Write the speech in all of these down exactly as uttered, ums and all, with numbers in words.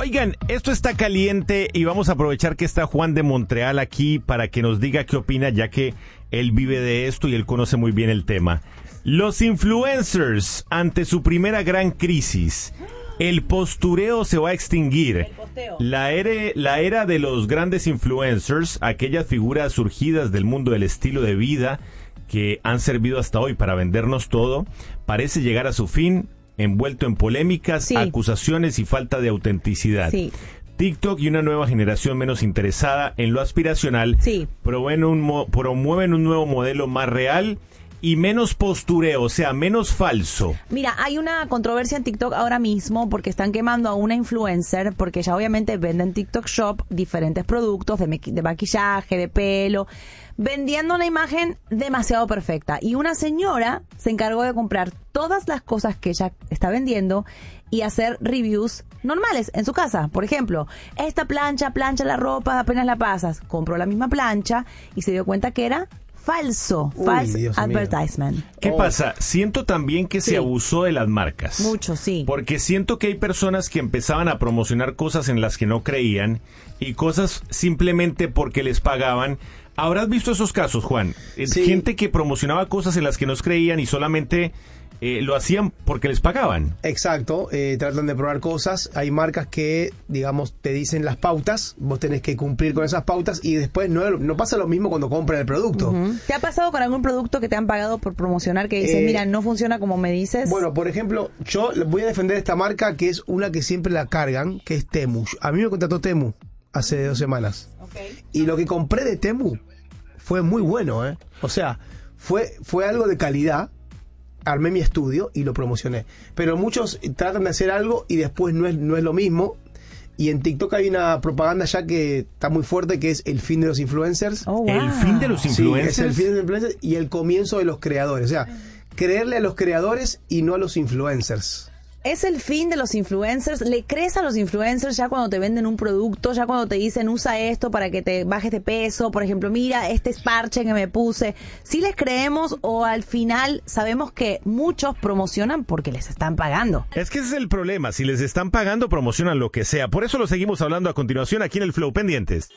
Oigan, esto está caliente y vamos a aprovechar que está Juan de Montreal aquí para que nos diga qué opina, ya que él vive de esto y él conoce muy bien el tema. Los influencers ante su primera gran crisis. El postureo se va a extinguir. La era, la era de los grandes influencers, aquellas figuras surgidas del mundo del estilo de vida que han servido hasta hoy para vendernos todo, parece llegar a su fin, envuelto en polémicas, sí. acusaciones y falta de autenticidad. Sí. TikTok y una nueva generación menos interesada en lo aspiracional sí. promueven, un mo- promueven un nuevo modelo más real y menos postureo, o sea, menos falso. Mira, hay una controversia en TikTok ahora mismo porque están quemando a una influencer porque ella obviamente vende en TikTok Shop diferentes productos de, de maquillaje, de pelo, vendiendo una imagen demasiado perfecta. Y una señora se encargó de comprar todas las cosas que ella está vendiendo y hacer reviews normales en su casa. Por ejemplo, esta plancha, plancha la ropa, apenas la pasas. Compró la misma plancha y se dio cuenta que era falso, Uy, false Dios advertisement. Mío. ¿Qué oh. pasa? Siento también que sí. se abusó de las marcas. Mucho, sí. Porque siento que hay personas que empezaban a promocionar cosas en las que no creían y cosas simplemente porque les pagaban. ¿Habrás visto esos casos, Juan? Sí. Gente que promocionaba cosas en las que no creían y solamente eh, lo hacían porque les pagaban. Exacto, eh, tratan de probar cosas. Hay marcas que, digamos, te dicen las pautas, vos tenés que cumplir con esas pautas y después no, no pasa lo mismo cuando compras el producto. Uh-huh. ¿Te ha pasado con algún producto que te han pagado por promocionar que dices, eh, mira, no funciona como me dices? Bueno, por ejemplo, yo voy a defender esta marca que es una que siempre la cargan, que es Temu. A mí me contrató Temu hace dos semanas. Okay. Y lo que compré de Temu fue muy bueno, ¿eh? O sea, fue, fue algo de calidad. Armé mi estudio y lo promocioné. Pero muchos tratan de hacer algo y después no es, no es lo mismo. Y en TikTok hay una propaganda ya que está muy fuerte, que es el fin de los influencers. Oh, wow. ¿El fin de los influencers? Sí, es el fin de los influencers y el comienzo de los creadores. O sea, creerle a los creadores y no a los influencers. Es el fin de los influencers. ¿Le crees a los influencers ya cuando te venden un producto? Ya cuando te dicen, usa esto para que te bajes de peso. Por ejemplo, mira, este es parche que me puse. ¿Sí les creemos o al final sabemos que muchos promocionan porque les están pagando? Es que ese es el problema. Si les están pagando, promocionan lo que sea. Por eso lo seguimos hablando a continuación aquí en el Flow. Pendientes.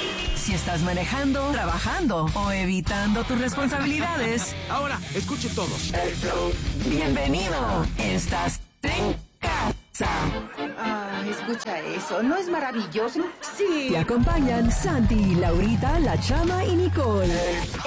Si estás manejando, trabajando o evitando tus responsabilidades. Ahora, escuchen todos. El Flow. Bienvenido. Estás en casa. Ah, escucha eso, ¿no es maravilloso? Sí. Te acompañan Santi, Laurita, La Chama y Nicole.